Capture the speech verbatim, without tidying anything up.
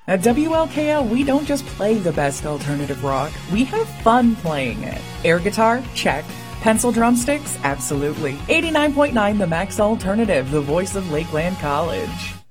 At W L K L, we don't just play the best alternative rock, we have fun playing it. Air guitar? Check. Pencil drumsticks? Absolutely. eighty-nine point nine The Max Alternative, the voice of Lakeland College.